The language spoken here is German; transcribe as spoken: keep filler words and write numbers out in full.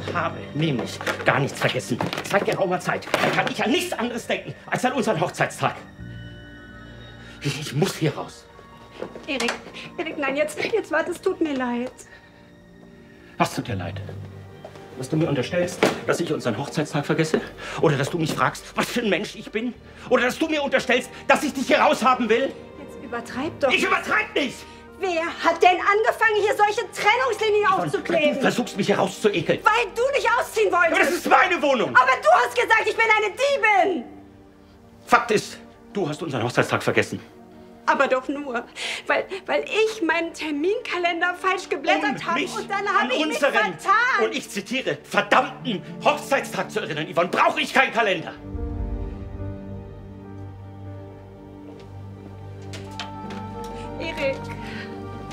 habe nämlich gar nichts vergessen. Seit geraumer Zeit kann ich an nichts anderes denken als an unseren Hochzeitstag. Ich, ich muss hier raus. Erik, Erik, nein, jetzt, jetzt warte, es tut mir leid. Was tut dir leid? Dass du mir unterstellst, dass ich unseren Hochzeitstag vergesse? Oder dass du mich fragst, was für ein Mensch ich bin? Oder dass du mir unterstellst, dass ich dich hier raushaben will? Jetzt übertreib doch. Ich übertreib nicht! Wer hat denn angefangen, hier solche Trennungslinien aufzukleben? Du versuchst mich hier rauszuekeln. Weil du nicht ausziehen wolltest. Aber das ist meine Wohnung. Aber du hast gesagt, ich bin eine Diebin. Fakt ist, du hast unseren Hochzeitstag vergessen. Aber doch nur, weil, weil ich meinen Terminkalender falsch geblättert um habe mich und dann habe ich mich unseren, vertan. und ich zitiere, verdammten Hochzeitstag zu erinnern, Yvonne, brauche ich keinen Kalender. Erik.